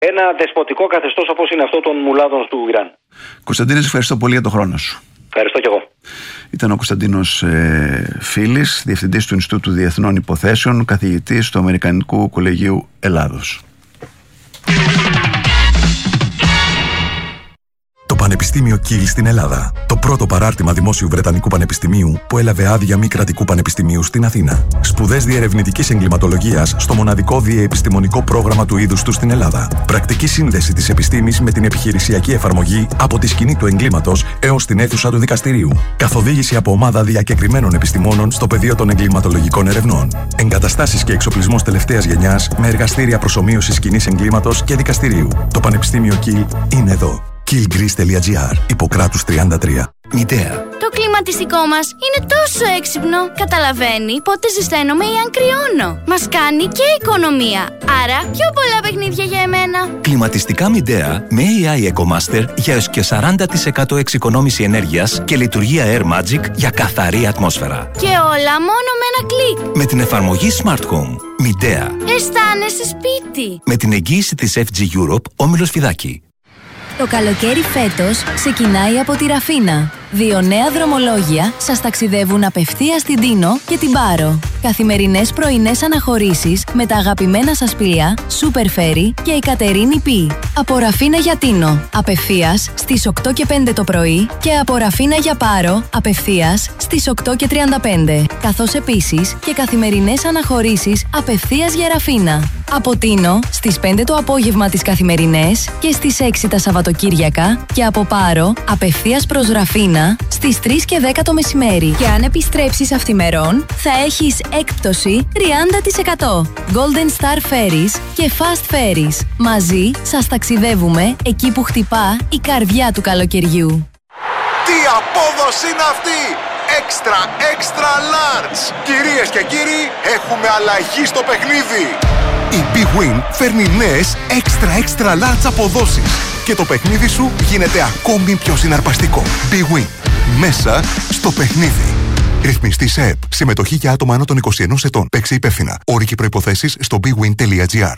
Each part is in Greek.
ένα δεσποτικό καθεστώς όπως είναι αυτό των μουλάδων του Ιράν. Κωνσταντίνε, ευχαριστώ πολύ για τον χρόνο σου. Ευχαριστώ κι εγώ. Ήταν ο Κωνσταντίνος Φίλης, Διευθυντής του Ινστιτούτου Διεθνών Υποθέσεων, καθηγητής του Αμερικανικού Κολεγίου Ελλάδος. Το Πανεπιστήμιο Κιλ στην Ελλάδα. Το πρώτο παράρτημα δημόσιου Βρετανικού Πανεπιστημίου που έλαβε άδεια μη κρατικού πανεπιστημίου στην Αθήνα. Σπουδές διερευνητικής εγκληματολογίας στο μοναδικό διεπιστημονικό πρόγραμμα του είδους του στην Ελλάδα. Πρακτική σύνδεση της επιστήμης με την επιχειρησιακή εφαρμογή από τη σκηνή του εγκλήματος έως την αίθουσα του δικαστηρίου. Καθοδήγηση από ομάδα διακεκριμένων επιστημόνων στο πεδίο των εγκληματολογικών ερευνών. Εγκαταστάσεις και εξοπλισμός τελευταίας γενιάς με εργαστήρια προσομοίωσης σκηνής εγκλήματος και δικαστηρίου. Το Πανεπιστήμιο Κιλ είναι εδώ. killgreece.gr, Ιπποκράτους 33. Μητέα. Το κλιματιστικό μας είναι τόσο έξυπνο. Καταλαβαίνει πότε ζεσταίνομαι ή αν κρυώνω. Μας κάνει και οικονομία. Άρα πιο πολλά παιχνίδια για εμένα. Κλιματιστικά Midea με AI EcoMaster για έως και 40% εξοικονόμηση ενέργειας και λειτουργία Air Magic για καθαρή ατμόσφαιρα. Και όλα μόνο με ένα κλικ. Με την εφαρμογή Smart Home. Midea. Αισθάνεσαι σπίτι. Με την εγγύηση της FG Europe, Όμιλος Φιδάκη. Το καλοκαίρι φέτος ξεκινάει από τη Ραφίνα. 2 νέα δρομολόγια σας ταξιδεύουν απευθείας στην Τίνο και την Πάρο. Καθημερινές πρωινές αναχωρήσεις με τα αγαπημένα σας πλοία Super Ferry και η Κατερίνη Πι. Από Ραφίνα για Τίνο, απευθείας στις 8 και 5 το πρωί και από Ραφίνα για Πάρο, απευθείας στις 8 και 35. Καθώς επίσης και καθημερινές αναχωρήσεις απευθείας για Ραφίνα. Από Τίνο στις 5 το απόγευμα τις καθημερινές και στις 6 τα Σαββατοκύριακα και από Πάρο απευθείας προς Ραφίνα στις 3 και 10 το μεσημέρι. Και αν επιστρέψεις αυθημερών θα έχεις έκπτωση 30%. Golden Star Ferries και Fast Ferries. Μαζί σας ταξιδεύουμε εκεί που χτυπά η καρδιά του καλοκαιριού. Τι απόδοση είναι αυτή! Extra large! Κυρίες και κύριοι, έχουμε αλλαγή στο παιχνίδι! Η Big Win φέρνει νέες extra large αποδόσεις και το παιχνίδι σου γίνεται ακόμη πιο συναρπαστικό. Big Win. Μέσα στο παιχνίδι. Ρυθμιστή σε ΕΠ. Συμμετοχή για άτομα άνω των 21 ετών. Παίξε υπεύθυνα. Όροι και προϋποθέσεις στο bigwin.gr.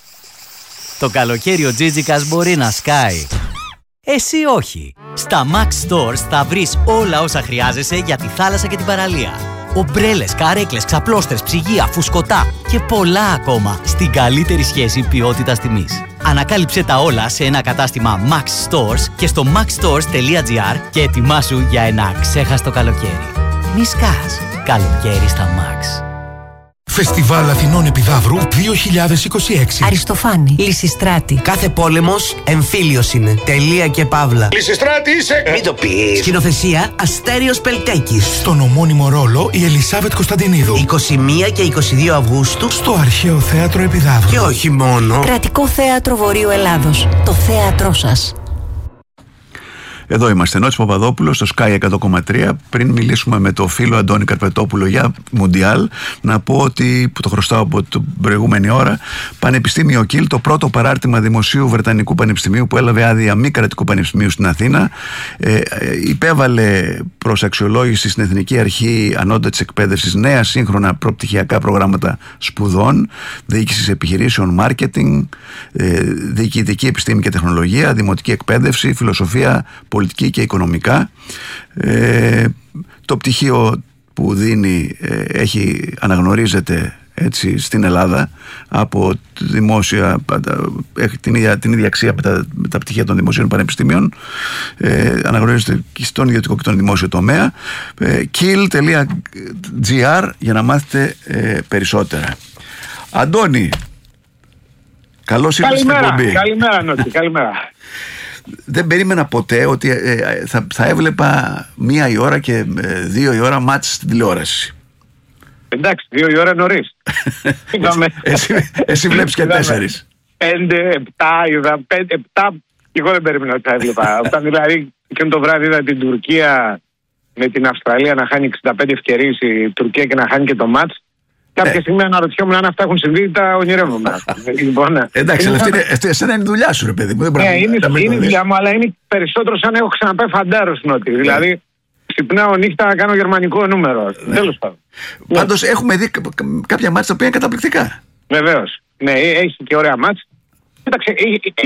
Το καλοκαίρι ο Τζίτζικας μπορεί να σκάει. Εσύ όχι. Στα Max Stores θα βρεις όλα όσα χρειάζεσαι για τη θάλασσα και την παραλία. Ομπρέλες, καρέκλες, ξαπλώστρες, ψυγεία, φουσκωτά και πολλά ακόμα στην καλύτερη σχέση ποιότητας-τιμής. Ανακάλυψε τα όλα σε ένα κατάστημα Max Stores και στο maxstores.gr και ετοιμάσου για ένα ξέχαστο καλοκαίρι. Μη σκάς. Καλοκαίρι στα Max. Φεστιβάλ Αθηνών Επιδαύρου 2026. Αριστοφάνη. Λυσιστράτη. Κάθε πόλεμος εμφύλιος είναι. Τελεία και παύλα. Λυσιστράτη είσαι! Μην το πεις. Σκηνοθεσία Αστέριος Πελτέκης. Στον ομώνυμο ρόλο η Ελισάβετ Κωνσταντινίδου. 21 και 22 Αυγούστου. Στο Αρχαίο Θέατρο Επιδαύρου. Και όχι μόνο. Κρατικό Θέατρο Βορείου Ελλάδος. Το θέατρό σας. Εδώ είμαστε, Νότης Παπαδόπουλος, στο Sky 100,3. Πριν μιλήσουμε με το φίλο Αντώνη Καρπετόπουλο για Μουντιάλ, να πω ότι, που το χρωστάω από την προηγούμενη ώρα, Πανεπιστήμιο Κιλ, το πρώτο παράρτημα δημοσίου Βρετανικού Πανεπιστημίου που έλαβε άδεια μη κρατικού πανεπιστημίου στην Αθήνα, υπέβαλε προς αξιολόγηση στην Εθνική Αρχή Ανώτατης Εκπαίδευσης νέα σύγχρονα προπτυχιακά προγράμματα σπουδών, διοίκησης επιχειρήσεων, μάρκετινγκ, διοικητική επιστήμη και τεχνολογία, δημοτική εκπαίδευση, φιλοσοφία, πολιτική και οικονομικά. Το πτυχίο που δίνει αναγνωρίζεται έτσι στην Ελλάδα από δημόσια, την ίδια αξία με τα πτυχία των δημοσίων πανεπιστήμιων, αναγνωρίζεται και στον ιδιωτικό και τον δημόσιο τομέα. kill.gr για να μάθετε περισσότερα. Αντώνη, καλώς ήρθατε στην εκπομπή. Καλημέρα Νότι, καλημέρα. Δεν περίμενα ποτέ ότι θα έβλεπα 1 η ώρα και 2 η ώρα μάτς στην τηλεόραση. Εντάξει, 2 η ώρα νωρίς. Εσύ βλέπεις και 4. 5, 7, είδα 7. Εγώ δεν περίμενα ότι θα έβλεπα. Όταν δηλαδή εκείνο το βράδυ είδα την Τουρκία με την Αυστραλία να χάνει 65 ευκαιρίες η Τουρκία και να χάνει και το μάτς. Κάποια στιγμή αναρωτιόμουν αν αυτά έχουν συμβεί, τα ονειρεύομαι. Εντάξει, αλλά εσένα είναι η δουλειά σου, ρε παιδί μου. Είναι η δουλειά μου, αλλά είναι περισσότερο σαν να έχω ξαναπάει φαντάρος Νότι. Δηλαδή, ξυπνάω νύχτα να κάνω γερμανικό νούμερο. Τέλος πάντων. Πάντως, έχουμε δει κάποια μάτς τα οποία είναι καταπληκτικά. Βεβαίως. Ναι, έχει και ωραία μάτς. Κοίταξε,